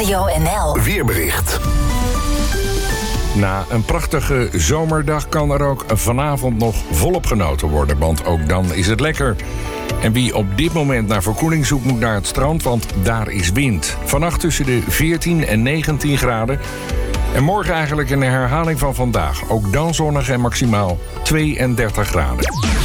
Radio NL. Weerbericht. Na een prachtige zomerdag kan er ook vanavond nog volop genoten worden, want ook dan is het lekker. En wie op dit moment naar verkoeling zoekt, moet naar het strand, want daar is wind. Vannacht tussen de 14 en 19 graden. En morgen eigenlijk een herhaling van vandaag. Ook dan zonnig en maximaal 32 graden.